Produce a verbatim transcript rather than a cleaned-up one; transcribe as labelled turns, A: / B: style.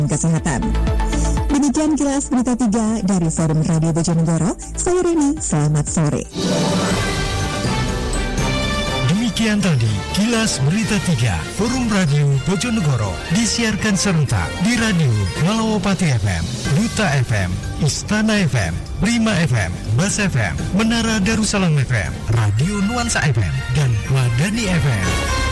A: kesehatan. Demikian kilas berita tiga dari Forum Radio Bojonegoro. Saya Reni, selamat sore.
B: Demikian tadi kilas berita tiga Forum Radio Bojonegoro disiarkan serentak di radio Malawapati F M, Duta F M, Istana F M, Prima F M, Bas F M, Menara Darussalam F M, Radio Nuansa F M, dan Madani F M.